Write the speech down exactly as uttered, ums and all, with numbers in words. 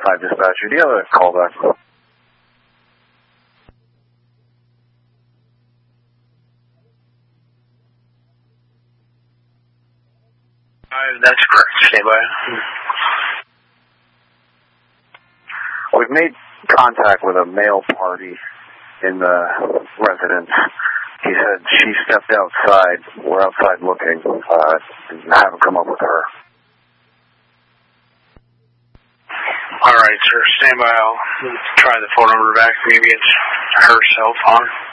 five dispatcher. Do you have a callback? Uh, that's correct. Stay by. We've made contact with a male party in the residence. He said she stepped outside. We're outside looking. Uh, and haven't come up with her. All right, sir. Stand by. I'll try the phone number back. Maybe it's her cell phone.